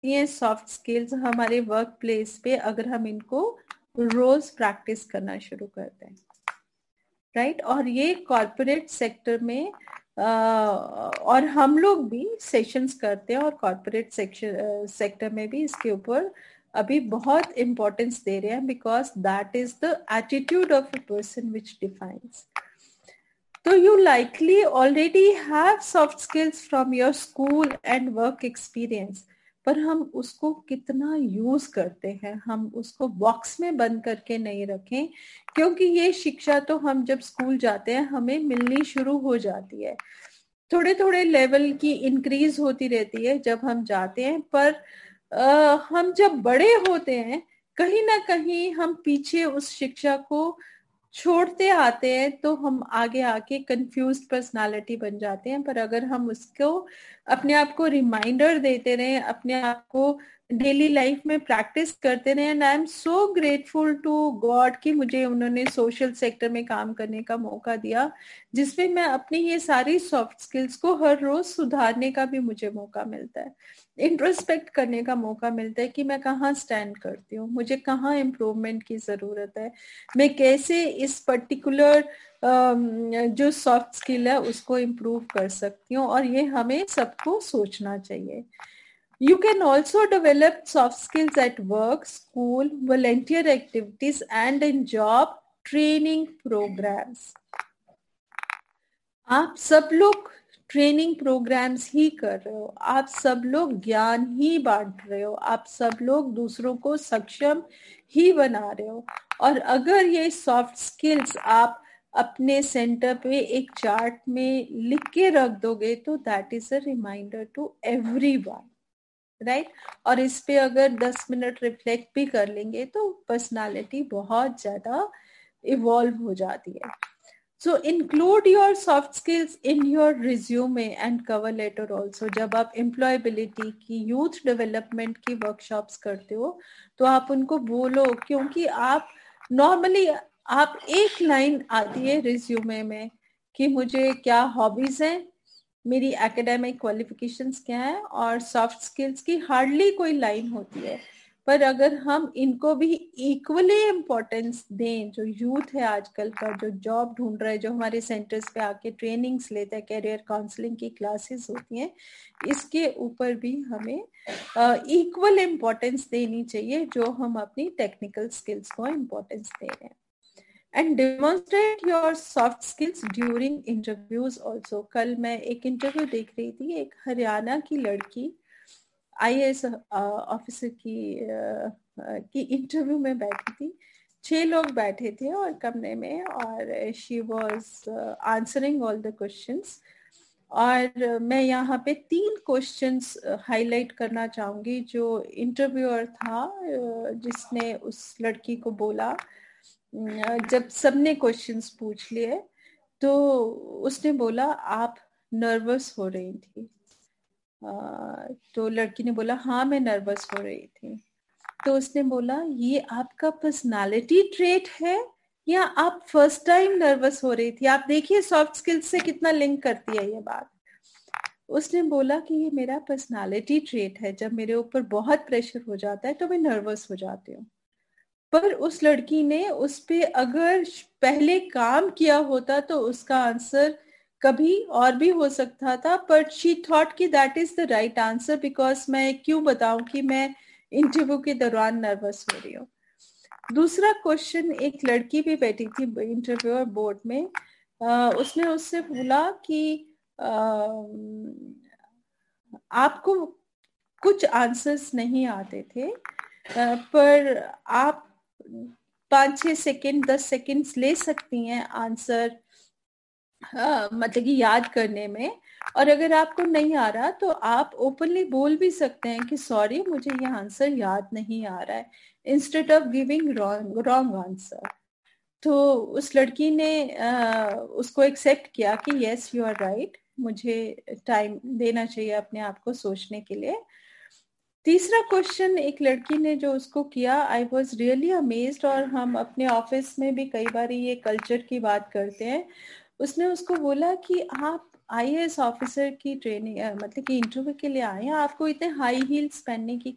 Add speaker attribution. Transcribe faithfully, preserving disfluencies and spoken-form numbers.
Speaker 1: सकती हैं soft skills हमारे वर्क प्लेस पे, अगर हम इनको रोज प्रैक्टिस करना शुरू करते हैं, राइट। और ये कॉर्पोरेट सेक्टर में आ, और हम लोग भी सेशंस करते हैं, और कॉर्पोरेट सेक्शन सेक्टर में भी इसके ऊपर अभी बहुत इंपॉर्टेंस दे रहे हैं, because that is the attitude of a person which defines. So you likely already have soft skills from your school and work experience, पर हम उसको कितना यूज करते हैं, हम उसको बॉक्स में बंद करके नहीं रखें, क्योंकि ये शिक्षा तो हम जब स्कूल जाते हैं हमें मिलनी शुरू हो जाती है, थोड़े थोड़े लेवल की इंक्रीज होती रहती है जब हम जाते हैं, पर आ, हम जब बड़े होते हैं कहीं ना कहीं हम पीछे उस शिक्षा को छोड़ते आते हैं, तो हम आगे आके कंफ्यूज्ड पर्सनालिटी बन जाते हैं. पर अगर हम उसको अपने आप को रिमाइंडर देते रहे, अपने आप को डेली लाइफ में प्रैक्टिस करते रहे, and I am so grateful to God कि मुझे उन्होंने सोशल सेक्टर में काम करने का मौका दिया, जिसमें मैं अपनी ये सारी सॉफ्ट स्किल्स को हर रोज सुधारने का भी मुझे मौका मिलता है, इंट्रोस्पेक्ट करने का मौका मिलता है कि मैं कहाँ स्टैंड करती हूँ, मुझे कहाँ इम्प्रूवमेंट की जरूरत है, मैं कैसे इस पर्टिकुलर जो सॉफ्ट स्किल है उसको इम्प्रूव कर सकती हूँ. और ये हमें सबको सोचना चाहिए. You can also develop soft skills at work, school, volunteer activities, and in job training programs. आप सब लोग ट्रेनिंग प्रोग्राम्स ही कर रहे हो, आप सब लोग ज्ञान ही बांट रहे हो, आप सब लोग दूसरों को सक्षम ही बना रहे हो. और अगर ये सॉफ्ट स्किल्स आप अपने सेंटर पे एक चार्ट में लिख के रख दोगे, तो that is a reminder to everyone, right. और इस पे अगर दस मिनट रिफ्लेक्ट भी कर लेंगे तो पर्सनालिटी बहुत ज्यादा इवॉल्व हो जाती है. So include your soft skills in your resume and cover letter also. जब आप employability की, youth development की workshops करते हो, तो आप उनको बोलो, क्योंकि आप normally आप एक लाइन आती है रिज्यूमे में कि मुझे क्या हॉबीज हैं, मेरी एकेडमिक क्वालिफिकेशंस क्या है, और सॉफ्ट स्किल्स की हार्डली कोई लाइन होती है. पर अगर हम इनको भी इक्वली इम्पोर्टेंस दें, जो यूथ है आजकल का, जो जॉब ढूंढ रहा है, जो हमारे सेंटर्स पे आके ट्रेनिंग्स लेता है, कैरियर काउंसलिंग की क्लासेस होती हैं, इसके ऊपर भी हमें इक्वल इम्पोर्टेंस देनी चाहिए जो हम अपनी टेक्निकल स्किल्स को इम्पोर्टेंस दे रहे हैं. And demonstrate your soft skills during interviews also. कल मैं एक इंटरव्यू देख रही थी, एक हरियाणा की लड़की आई ए एस ऑफिसर की की इंटरव्यू में बैठी थी. छह लोग बैठे थे और कमरे में, और she was answering all the questions. और मैं यहाँ पे तीन क्वेश्चंस हाईलाइट करना चाहूंगी जो इंटरव्यूअर था जिसने उस लड़की को बोला. जब सबने क्वेश्चंस पूछ लिए तो उसने बोला, आप नर्वस हो रही थी. Uh, तो लड़की ने बोला, हाँ मैं नर्वस हो रही थी. तो उसने बोला, ये आपका पर्सनालिटी ट्रेट है या आप फर्स्ट टाइम नर्वस हो रही थी? आप देखिए सॉफ्ट स्किल्स से कितना लिंक करती है ये बात. उसने बोला कि ये मेरा पर्सनालिटी ट्रेट है, जब मेरे ऊपर बहुत प्रेशर हो जाता है तो मैं नर्वस हो जाती हूँ. पर उस लड़की ने उस पे अगर पहले काम किया होता तो उसका आंसर कभी और भी हो सकता था, बट शी थॉट कि that is the right answer, because मैं क्यों बताऊं कि मैं इंटरव्यू के दौरान नर्वस हो रही हूँ. दूसरा क्वेश्चन, एक लड़की भी बैठी थी इंटरव्यूअर बोर्ड में. आ, उसने उससे बोला कि आ, आपको कुछ आंसर्स नहीं आते थे, पर आप पाँच छः सेकेंड दस सेकेंड्स ले सकती हैं आंसर मतलब कि याद करने में, और अगर आपको नहीं आ रहा तो आप ओपनली बोल भी सकते हैं कि सॉरी मुझे ये आंसर याद नहीं आ रहा है, instead of giving wrong wrong answer. तो उस लड़की ने आ, उसको एक्सेप्ट किया कि यस यू आर राइट, मुझे टाइम देना चाहिए अपने आप को सोचने के लिए. तीसरा क्वेश्चन एक लड़की ने जो उसको किया, आई वॉज रियली अमेज्ड, और हम अपने ऑफिस में भी कई बार ये कल्चर की बात करते हैं. उसने उसको बोला कि आप आई ए एस ऑफिसर की ट्रेनिंग मतलब कि इंटरव्यू के लिए आए हैं, आपको इतने हाई हील्स पहनने की